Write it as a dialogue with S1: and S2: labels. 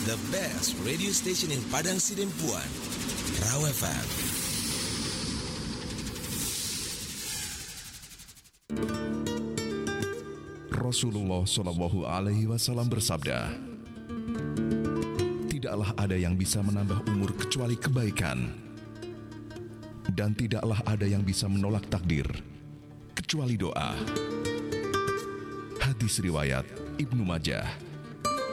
S1: the best radio station in Padang Sidempuan, Raw FM.
S2: Rasulullah Shallallahu Alaihi Wasallam bersabda, tidaklah ada yang bisa menambah umur kecuali kebaikan, dan tidaklah ada yang bisa menolak takdir kecuali doa. Hadis riwayat Ibnu Majah.